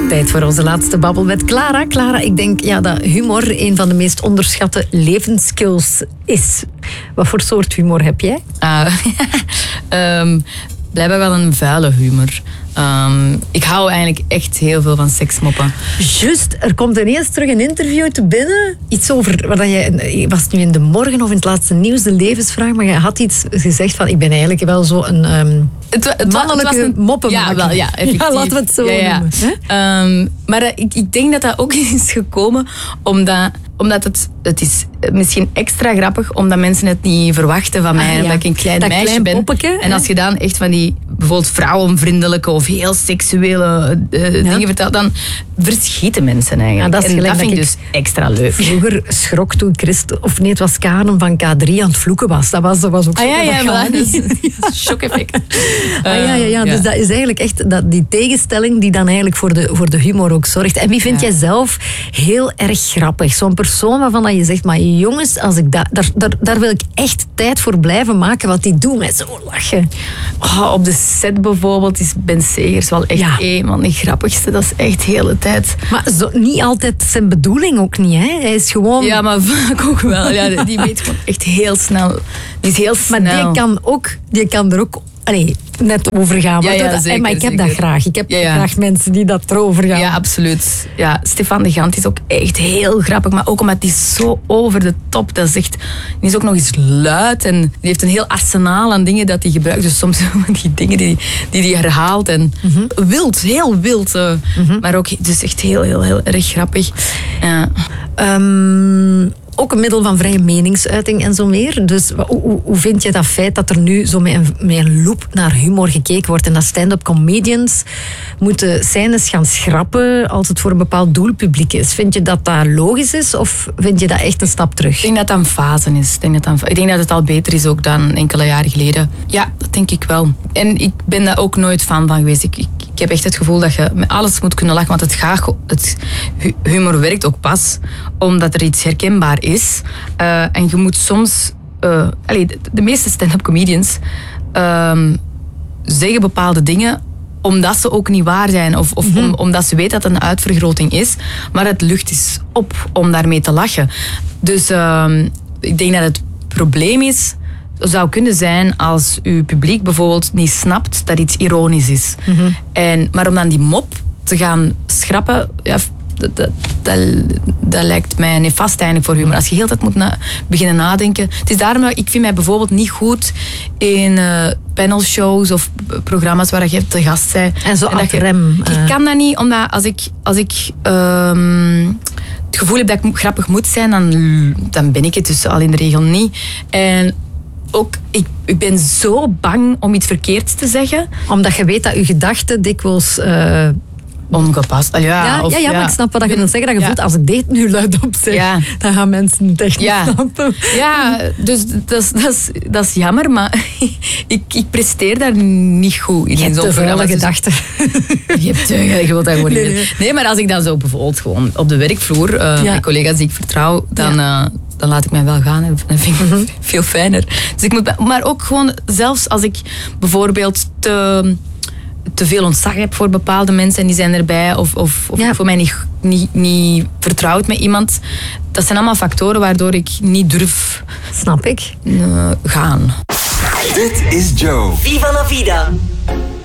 Tijd voor onze laatste babbel met Clara. Clara, ik denk dat humor een van de meest onderschatte levensskills is. Wat voor soort humor heb jij? Blijkbaar wel een vuile humor. Ik hou eigenlijk echt heel veel van seksmoppen. Juist, er komt ineens terug een interview te binnen. Iets over, je was het nu in De Morgen of in het laatste nieuws, de levensvraag, maar je had iets gezegd van, ik ben eigenlijk wel zo een mannelijke moppenmaker. Ja, wel, ja, effectief. Ja, laten we het zo noemen. Maar ik denk dat dat ook is gekomen omdat het is misschien extra grappig, omdat mensen het niet verwachten van mij. Omdat ik een klein meisje ben. Poppeke, en als je dan echt van die bijvoorbeeld vrouwenvriendelijke of heel seksuele dingen vertelt, dan verschieten mensen eigenlijk. Ja, dat vind ik dus extra leuk. Vroeger schrok toen het was Karen van K3 aan het vloeken was. Dat was ook zo. Maar dat is shock-effect. Dus dat is eigenlijk echt die tegenstelling die dan eigenlijk voor de humor ook zorgt. En wie vind jij zelf heel erg grappig? Zo'n persoon waarvan je zegt, maar jongens, als ik daar wil ik echt tijd voor blijven maken, wat die doen met zo lachen. Op de set bijvoorbeeld is Ben Segers wel echt een van de grappigste. Dat is echt de hele tijd. Maar niet altijd zijn bedoeling ook niet, hè? Hij is gewoon... Ja, maar vaak ook wel. Ja, die weet gewoon echt heel snel. Die is heel snel. Maar die kan er ook... net over gaan. Zeker, maar ik heb dat graag. Ik heb graag mensen die dat erover gaan. Ja, absoluut. Ja, Stefan de Gant is ook echt heel grappig, maar ook omdat hij zo over de top, dat is echt... Die is ook nog eens luid en die heeft een heel arsenaal aan dingen dat hij gebruikt. Dus soms die dingen die hij herhaalt en wild, heel wild. Maar ook dus echt heel, heel, heel erg grappig. Ja. Ook een middel van vrije meningsuiting en zo meer. Dus hoe vind je dat feit dat er nu zo met een loep naar humor gekeken wordt en dat stand-up comedians moeten scènes gaan schrappen als het voor een bepaald doelpubliek is? Vind je dat dat logisch is of vind je dat echt een stap terug? Ik denk dat dat een fase is. Ik denk dat het al beter is ook dan enkele jaren geleden. Ja, dat denk ik wel. En ik ben daar ook nooit fan van geweest. Ik heb echt het gevoel dat je met alles moet kunnen lachen, want het humor werkt ook pas omdat er iets herkenbaar is. En je moet soms... de meeste stand-up comedians zeggen bepaalde dingen omdat ze ook niet waar zijn of omdat ze weten dat het een uitvergroting is, maar het lucht is op om daarmee te lachen. Dus ik denk dat het probleem zou kunnen zijn als uw publiek bijvoorbeeld niet snapt dat iets ironisch is. Maar om dan die mop te gaan schrappen, dat lijkt mij nefast eigenlijk voor humor. Als je heel de tijd moet beginnen nadenken. Het is daarom dat ik vind mij bijvoorbeeld niet goed in panelshows of programma's waar je te gast bent. En zo ad rem. Ik kan dat niet, omdat als ik het gevoel heb dat ik grappig moet zijn, dan ben ik het dus al in de regel niet. En ook, ik ben zo bang om iets verkeerds te zeggen. Omdat je weet dat je gedachten dikwijls... ongepast. Maar ik snap wat je wil zeggen. Dat je voelt, als ik dit nu luidop zeg, dan gaan mensen het echt niet snappen. Ja, dus dat is jammer, maar ik presteer daar niet goed in. Je hebt te vuile gedachten. Je wilt dat gewoon niet. Nee, maar als ik dan zo bijvoorbeeld gewoon op de werkvloer, mijn collega's die ik vertrouw, dan laat ik mij wel gaan. En dat vind ik veel fijner. Dus maar ook gewoon, zelfs als ik bijvoorbeeld te veel ontzag heb voor bepaalde mensen en die zijn erbij of voor mij niet vertrouwd met iemand. Dat zijn allemaal factoren waardoor ik niet durf Snap ik. gaan. Dit is Joe. Viva la vida.